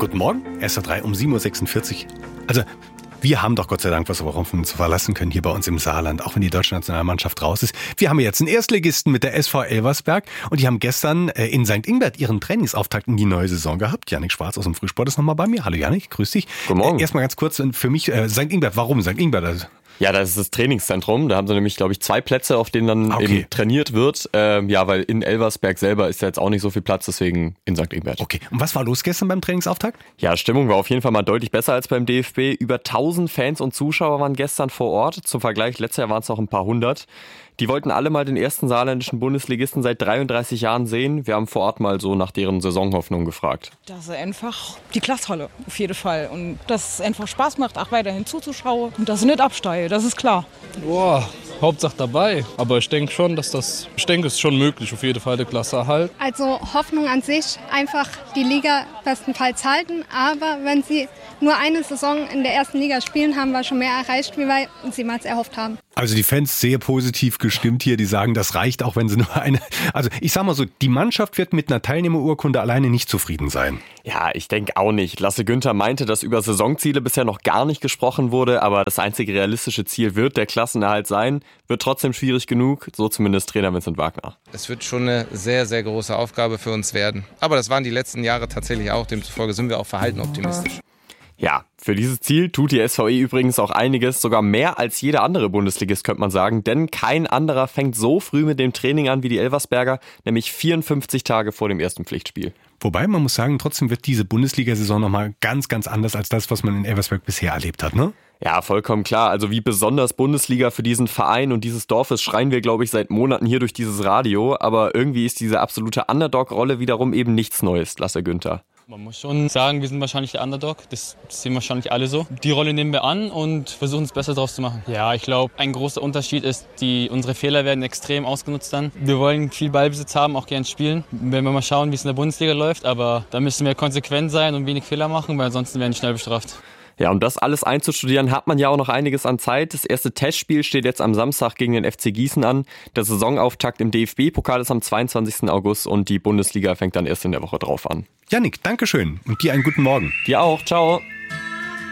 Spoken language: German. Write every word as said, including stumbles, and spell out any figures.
Guten Morgen, S R drei um sieben Uhr sechsundvierzig. Also, wir haben doch Gott sei Dank was, worauf wir uns verlassen können hier bei uns im Saarland, auch wenn die deutsche Nationalmannschaft raus ist. Wir haben jetzt einen Erstligisten mit der S V Elversberg und die haben gestern in Sankt Ingbert ihren Trainingsauftakt in die neue Saison gehabt. Jannik Schwarz aus dem Frühsport ist nochmal bei mir. Hallo Jannik, grüß dich. Guten Morgen. Erstmal ganz kurz für mich, Sankt Ingbert, warum Sankt Ingbert? Also Ja, das ist das Trainingszentrum. Da haben sie nämlich, glaube ich, zwei Plätze, auf denen dann okay. eben trainiert wird. Ähm, ja, weil in Elversberg selber ist ja jetzt auch nicht so viel Platz, deswegen in Sankt Ingbert. Okay, und was war los gestern beim Trainingsauftakt? Ja, Stimmung war auf jeden Fall mal deutlich besser als beim D F B. Über tausend Fans und Zuschauer waren gestern vor Ort. Zum Vergleich, letztes Jahr waren es noch ein paar hundert. Die wollten alle mal den ersten saarländischen Bundesligisten seit dreiunddreißig Jahren sehen. Wir haben vor Ort mal so nach deren Saisonhoffnung gefragt. Das ist einfach die Klasshalle, auf jeden Fall. Und dass es einfach Spaß macht, auch weiterhin zuzuschauen. Und dass ich nicht absteige, das ist klar. Boah, Hauptsache dabei. Aber ich denke schon, dass das, ich denke, es ist schon möglich, auf jeden Fall der Klasse halt. Also Hoffnung an sich, einfach die Liga bestenfalls halten. Aber wenn sie nur eine Saison in der ersten Liga spielen, haben wir schon mehr erreicht, wie wir uns jemals erhofft haben. Also die Fans sehr positiv gestimmt hier, die sagen, das reicht auch, wenn sie nur eine... Also ich sag mal so, die Mannschaft wird mit einer Teilnehmerurkunde alleine nicht zufrieden sein. Ja, ich denke auch nicht. Lasse Günther meinte, dass über Saisonziele bisher noch gar nicht gesprochen wurde, aber das einzige realistische Ziel wird der Klassenerhalt sein. Wird trotzdem schwierig genug, so zumindest Trainer Vincent Wagner. Es wird schon eine sehr, sehr große Aufgabe für uns werden. Aber das waren die letzten Jahre tatsächlich auch, demzufolge sind wir auch verhalten optimistisch. Ja, für dieses Ziel tut die S V E übrigens auch einiges, sogar mehr als jeder andere Bundesligist, könnte man sagen, denn kein anderer fängt so früh mit dem Training an wie die Elversberger, nämlich vierundfünfzig Tage vor dem ersten Pflichtspiel. Wobei, man muss sagen, trotzdem wird diese Bundesliga-Saison nochmal ganz, ganz anders als das, was man in Elversberg bisher erlebt hat, ne? Ja, vollkommen klar. Also wie besonders Bundesliga für diesen Verein und dieses Dorf ist, schreien wir, glaube ich, seit Monaten hier durch dieses Radio. Aber irgendwie ist diese absolute Underdog-Rolle wiederum eben nichts Neues, Lasse Günther. Man muss schon sagen, wir sind wahrscheinlich der Underdog. Das sehen wahrscheinlich alle so. Die Rolle nehmen wir an und versuchen es besser draus zu machen. Ja, ich glaube, ein großer Unterschied ist, die, unsere Fehler werden extrem ausgenutzt dann. Wir wollen viel Ballbesitz haben, auch gern spielen. Wenn wir mal schauen, wie es in der Bundesliga läuft. Aber da müssen wir konsequent sein und wenig Fehler machen, weil ansonsten werden wir schnell bestraft. Ja, um das alles einzustudieren, hat man ja auch noch einiges an Zeit. Das erste Testspiel steht jetzt am Samstag gegen den F C Gießen an. Der Saisonauftakt im D F B-Pokal ist am zweiundzwanzigsten August und die Bundesliga fängt dann erst in der Woche drauf an. Jannik, Dankeschön und dir einen guten Morgen. Dir auch, ciao.